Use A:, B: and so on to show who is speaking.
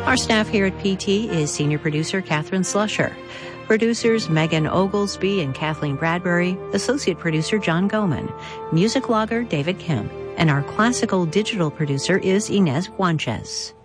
A: Our staff here at PT is senior producer Catherine Slusher, producers Megan Oglesby and Kathleen Bradbury, associate producer John Goman, music logger David Kim, and our classical digital producer is Inez Juanchez.